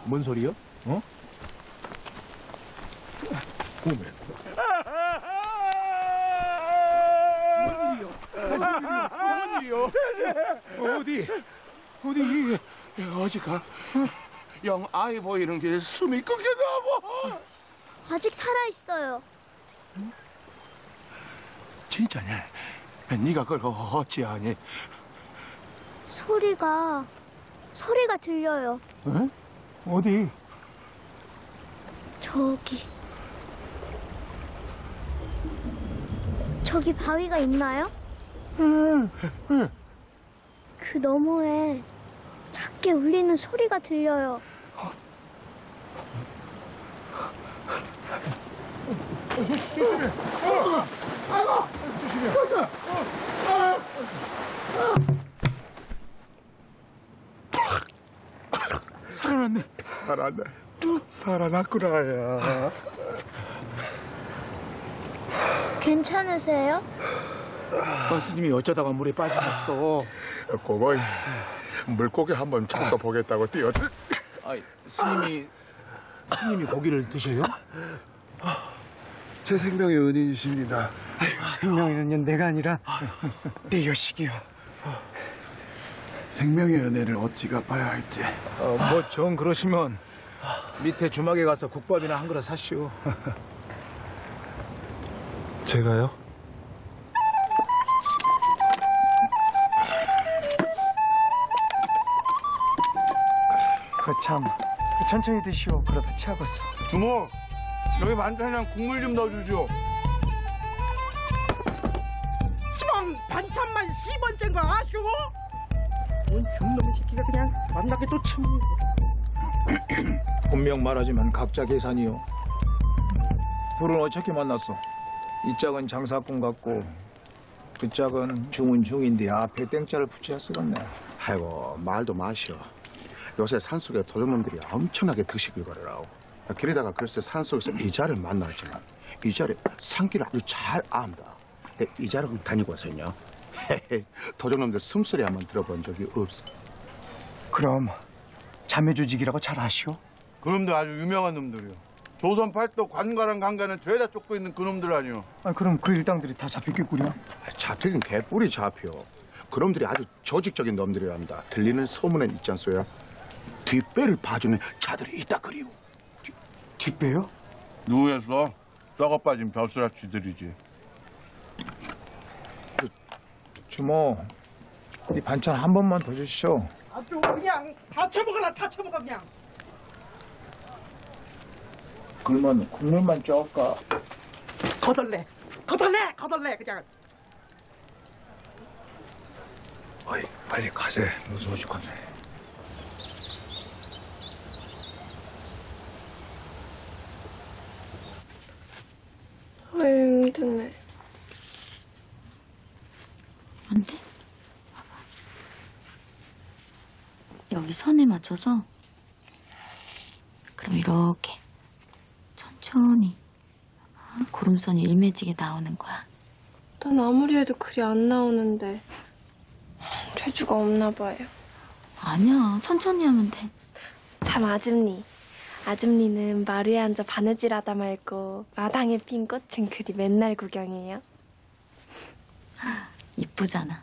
뭔 소리요? 어? 오메. 뭔 일이요? 어디? 어지가 영 아이 보이는 게 숨이 끊겨가고. 아직 살아있어요. 응? 진짜네. 네가 그걸 어찌하니? 소리가 들려요. 응? 어디? 저기 바위가 있나요? 응. 그 너머에 작게 울리는 소리가 들려요. 조심해. 아이고. 조심해. 살아났네. 살아났구나, 야. 괜찮으세요? 스님이 어쩌다가 물에 빠지셨어. 그거 물고기 한번 잡숴 보겠다고 뛰어들. 스님이 고기를 드셔요? 제 생명의 은인이십니다. 생명의 은인 내가 아니라 내 여식이요. 생명의 은혜를 어찌 갚아야 할지. 뭐 정 그러시면 밑에 주막에 가서 국밥이나 한 그릇 사시오. 제가요? 참 천천히 드시오. 그러다 체하겠어. 두모, 여기 반찬이랑 국물 좀 넣어주죠. 시방 반찬만 10원째인 거 아시오? 뭔 흉놈의 새끼가 그냥 만나게 또 참. 분명 말하지만 각자 계산이요. 둘은 어떻게 만났어? 이 짝은 장사꾼 같고 그 짝은 중은 중인데 앞에 땡자를 붙여야 쓰겠네. 아이고, 말도 마시오. 요새 산속에 도둑놈들이 엄청나게 득식을 거려라오. 길에다가 글쎄 산속에서 이자를 만나지만 이자를 산길을 아주 잘 안다. 이자를 다니고 와서요. 도둑놈들 숨소리 한번 들어본 적이 없어. 그럼 자매조직이라고 잘 아시오? 그놈들 아주 유명한 놈들이요. 조선 팔도 관가랑 강가는 죄다 쫓고 있는 그놈들 아니요. 그럼 그 일당들이 다 잡혔겠구려? 잡히긴 개뿔이 잡혀. 그놈들이 아주 조직적인 놈들이랍니다. 들리는 소문은 있잖소요. 뒷배를 봐주는 자들이 있다 그리요. 뒷배요? 누구였어? 썩어 빠진 벼슬아치들이지. 주모, 이 반찬 한 번만 더 주시오. 아주 그냥 다 쳐먹어라 다 쳐먹어 그냥. 그러면 국물만 쪄까? 거덜내 그냥. 어이, 빨리 가세. 무슨 오죽하네. 힘드네. 안 돼? 봐봐. 여기 선에 맞춰서 그럼 이렇게 천천히 고름선이 일매지게 나오는 거야. 난 아무리 해도 글이 안 나오는데 재주가 없나 봐요. 아니야, 천천히 하면 돼. 참 아줌니는 마루에 앉아 바느질하다 말고 마당에 핀 꽃은 그리 맨날 구경해요. 이쁘잖아.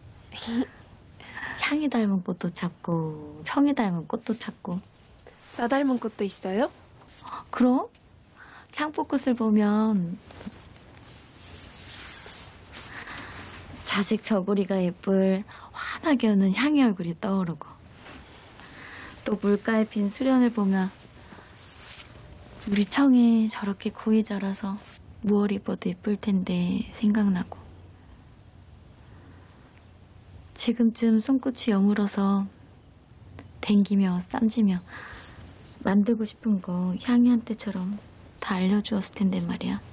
향이 닮은 꽃도 찾고 청이 닮은 꽃도 찾고. 나 닮은 꽃도 있어요? 그럼 창포꽃을 보면 자색 저고리가 예쁠 환하게 우는 향의 얼굴이 떠오르고, 또 물가에 핀 수련을 보면 우리 청이 저렇게 고이 자라서 무얼 입어도 예쁠 텐데 생각나고, 지금쯤 손끝이 여물어서 댕기며 쌈지며 만들고 싶은 거 향이한테처럼 다 알려주었을 텐데 말이야.